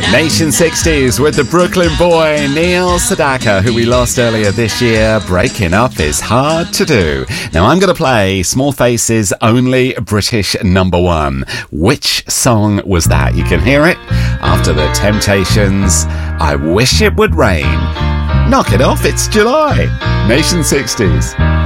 Nation 60s with the Brooklyn boy Neil Sedaka, who we lost earlier this year. Breaking up is hard to do. Now I'm going to play Small Faces' only British number one. Which song was that? You can hear it after The Temptations' I Wish It Would Rain. Knock it off, it's July. Nation 60s.